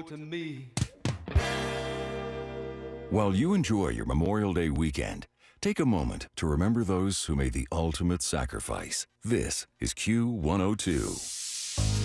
to me. While you enjoy your Memorial Day weekend, take a moment to remember those who made the ultimate sacrifice. This is Q102.